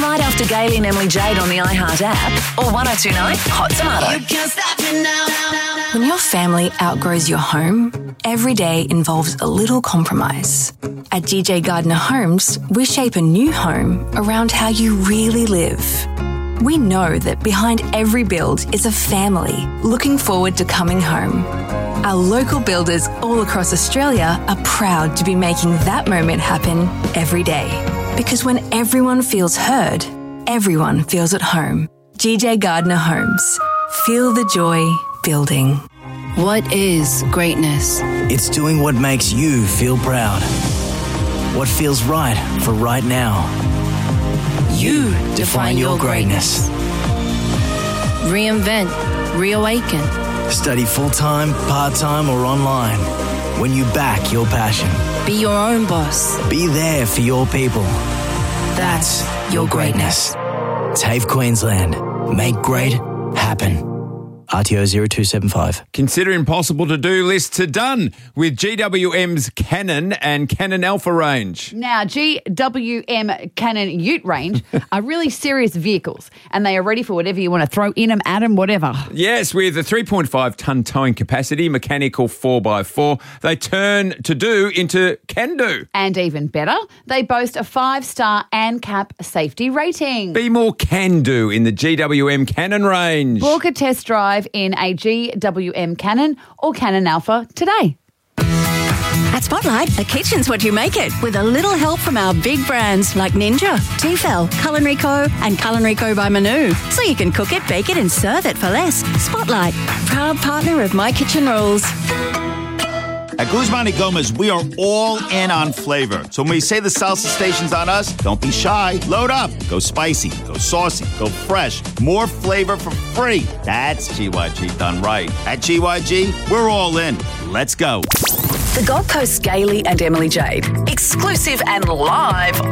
right after Gailey and Emily Jade on the iHeart app or 1029 Hot Tomato. You can't stop me now. When your family outgrows your home, every day involves a little compromise. At GJ Gardner Homes, we shape a new home around how you really live. We know that behind every build is a family looking forward to coming home. Our local builders all across Australia are proud to be making that moment happen every day. Because when everyone feels heard, everyone feels at home. GJ Gardner Homes. Feel the joy building. What is greatness? It's doing what makes you feel proud. What feels right for right now. You define your greatness. Reinvent. Reawaken. Study full-time, part-time or online. When you back your passion. Be your own boss. Be there for your people. That's your greatness. TAFE Queensland. Make great happen. RTO 0275. Consider impossible to-do lists are done with GWM's Canon and Canon Alpha range. Now, GWM Canon Ute range are really serious vehicles and they are ready for whatever you want to throw in them, at them, whatever. Yes, with a 3.5-tonne towing capacity, mechanical 4x4, they turn to-do into can-do. And even better, they boast a 5-star ANCAP safety rating. Be more can-do in the GWM Canon range. Book a test drive in a GWM Canon or Canon Alpha today. At Spotlight, a kitchen's what you make it, with a little help from our big brands like Ninja, Tefal, Culinary Co. and Culinary Co. by Manu. So you can cook it, bake it and serve it for less. Spotlight, proud partner of My Kitchen Rules. At Guzman y Gomez, we are all in on flavor. So when we say the salsa station's on us, don't be shy. Load up. Go spicy. Go saucy. Go fresh. More flavor for free. That's GYG done right. At GYG, we're all in. Let's go. The Gold Coast Gailey and Emily Jade. Exclusive and live